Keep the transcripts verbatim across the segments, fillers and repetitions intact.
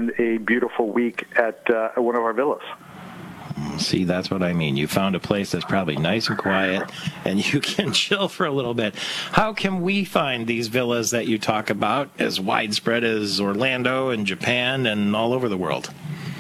spend a beautiful week at uh, one of our villas. See, that's what I mean. You found a place that's probably nice and quiet, and you can chill for a little bit. How can we find these villas that you talk about, as widespread as Orlando and Japan and all over the world?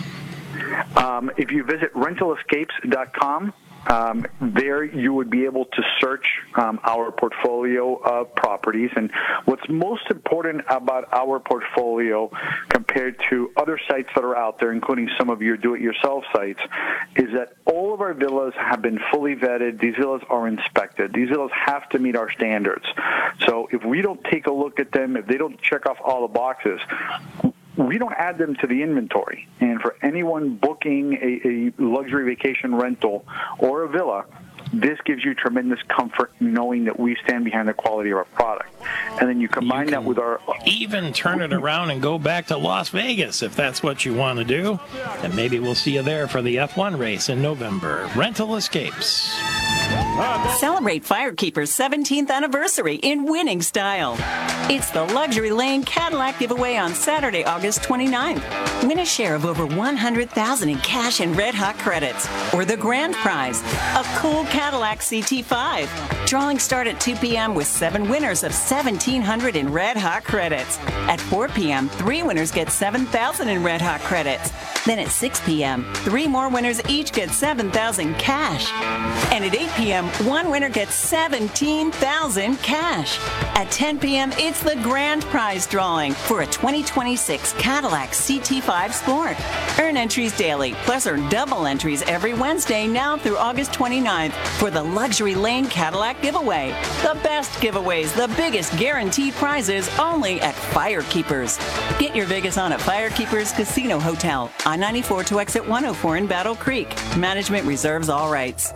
Um, if you visit rental escapes dot com, Um, there you would be able to search um, our portfolio of properties. And what's most important about our portfolio compared to other sites that are out there, including some of your do-it-yourself sites, is that all of our villas have been fully vetted. These villas are inspected. These villas have to meet our standards. So if we don't take a look at them, if they don't check off all the boxes, we don't add them to the inventory. And for anyone booking a, a luxury vacation rental or a villa, this gives you tremendous comfort knowing that we stand behind the quality of our product. And then you combine you that with our... even turn it around and go back to Las Vegas if that's what you want to do. And maybe we'll see you there for the F one race in November. Rental Escapes. Celebrate Firekeeper's seventeenth anniversary in winning style. It's the Luxury Lane Cadillac giveaway on Saturday, August twenty-ninth. Win a share of over one hundred thousand dollars in cash and red hot credits. Or the grand prize, a cool Cadillac C T five. Drawings start at two p.m. with seven winners of seventeen hundred dollars in red hot credits. At four p.m., three winners get seven thousand dollars in red hot credits. Then at six p.m., three more winners each get seven thousand dollars cash. And at eight p.m., one winner gets seventeen thousand dollars cash. At ten p.m., it's the grand prize drawing for a twenty twenty-six Cadillac C T five Sport. Earn entries daily, plus earn double entries every Wednesday now through August twenty-ninth for the Luxury Lane Cadillac giveaway. The best giveaways, the biggest guaranteed prizes, only at Firekeepers. Get your Vegas on at Firekeepers Casino Hotel, I ninety-four to exit one oh four in Battle Creek. Management reserves all rights.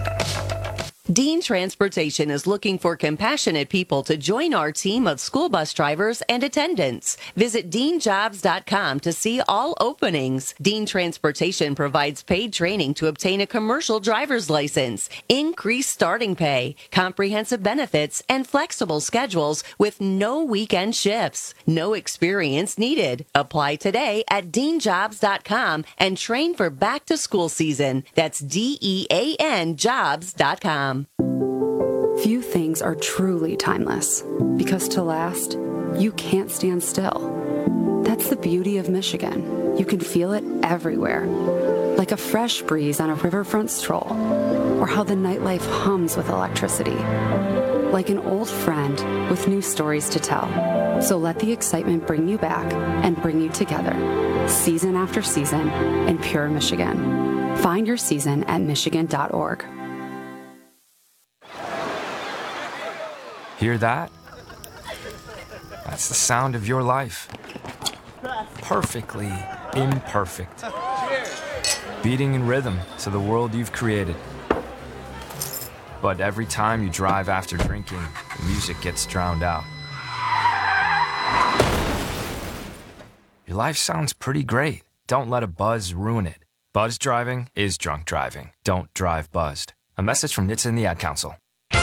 Dean Transportation is looking for compassionate people to join our team of school bus drivers and attendants. Visit dean jobs dot com to see all openings. Dean Transportation provides paid training to obtain a commercial driver's license, increased starting pay, comprehensive benefits, and flexible schedules with no weekend shifts. No experience needed. Apply today at dean jobs dot com and train for back to school season. That's D E A N jobs dot com. Few things are truly timeless, because to last, you can't stand still. That's the beauty of Michigan. You can feel it everywhere, like a fresh breeze on a riverfront stroll, or how the nightlife hums with electricity, like an old friend with new stories to tell. So let the excitement bring you back and bring you together, season after season, in pure Michigan. Find your season at michigan dot org. Hear that? That's the sound of your life. Perfectly imperfect. Beating in rhythm to the world you've created. But every time you drive after drinking, the music gets drowned out. Your life sounds pretty great. Don't let a buzz ruin it. Buzz driving is drunk driving. Don't drive buzzed. A message from N H T S A and the Ad Council.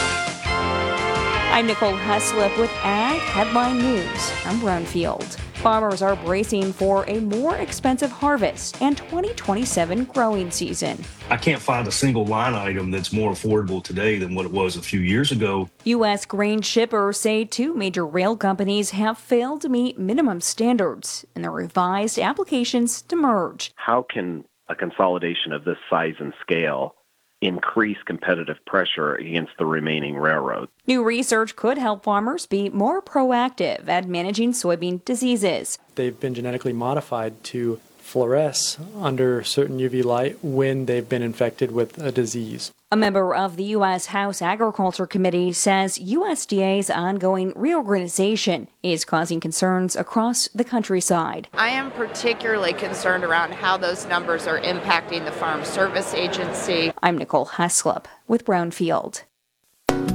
I'm Nicole Heslip with Ag Headline News. I'm Brownfield. Farmers are bracing for a more expensive harvest and twenty twenty-seven growing season. I can't find a single line item that's more affordable today than what it was a few years ago. U S grain shippers say two major rail companies have failed to meet minimum standards in their revised applications to merge. How can a consolidation of this size and scale increase competitive pressure against the remaining railroads? New research could help farmers be more proactive at managing soybean diseases. They've been genetically modified to fluoresce under certain U V light when they've been infected with a disease. A member of the U S House Agriculture Committee says U S D A's ongoing reorganization is causing concerns across the countryside. I am particularly concerned around how those numbers are impacting the Farm Service Agency. I'm Nicole Heslop with Brownfield.